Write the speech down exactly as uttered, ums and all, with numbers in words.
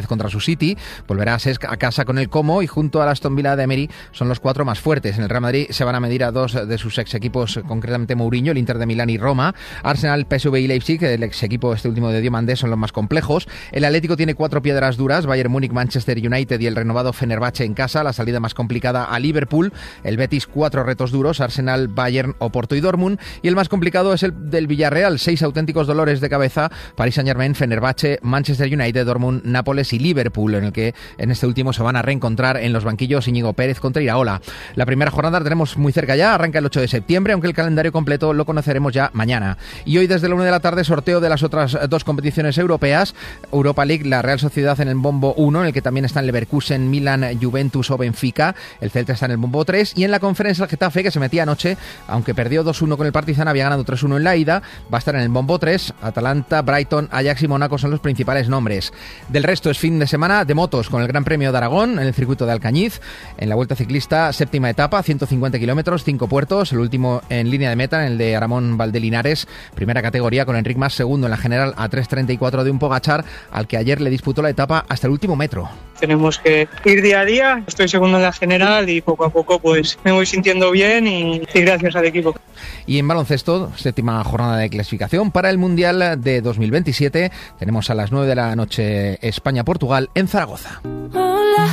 contra su City, volverá a Cesc a casa con el Como y junto al Aston Villa de Emery son los cuatro más fuertes. En el Real Madrid se van a medir a dos de sus ex equipos, concretamente Mourinho, el Inter de Milán y Roma. Arsenal, P S V y Leipzig, el ex equipo este último de Diomandé, son los más complejos. El Atlético tiene cuatro piedras duras, Bayern Múnich, Manchester United y el renovado Fenerbahce en casa. La salida más complicada a Liverpool. El Betis, cuatro retos duros, Arsenal, Bayern, Oporto y Dortmund. Y el más complicado es el del Villarreal, seis auténticos dolores de cabeza, Paris Saint-Germain, Fenerbahce, Manchester United, Dortmund, Nápoles y Liverpool, en el que en este último se van a reencontrar en los banquillos Íñigo Pérez contra Iraola. La primera jornada la tenemos muy cerca ya, arranca el ocho de septiembre, aunque el calendario completo lo conoceremos ya mañana. Y hoy desde la una de la tarde sorteo de las otras dos competiciones europeas, Europa League, la Real Sociedad en el bombo uno, en el que también están Leverkusen, Milan, Juventus o Benfica, el Celta está en el bombo tres, y en la conferencia el Getafe, que se metía anoche, aunque perdió dos uno con el Partizan, había ganado tres uno en la ida, va a estar en el bombo tres, Atalanta, Brighton, Ajax y Mónaco son los principales nombres. Del resto es fin de semana de motos con el Gran Premio de Aragón en el circuito de Alcañiz, en la Vuelta Ciclista, séptima etapa, ciento cincuenta kilómetros, cinco puertos, el último en línea de meta, en el de Aramón Valdelinares, primera categoría con Enric Mas, segundo en la general a tres treinta y cuatro de un Pogačar, al que ayer le disputó la etapa hasta el último metro. Tenemos que ir día a día, estoy segundo en la general y poco a poco pues me voy sintiendo bien y, y gracias al equipo. Y en baloncesto, séptima jornada de clasificación para el Mundial de dos mil veintisiete, tenemos a las nueve de la noche España-Portugal en Zaragoza.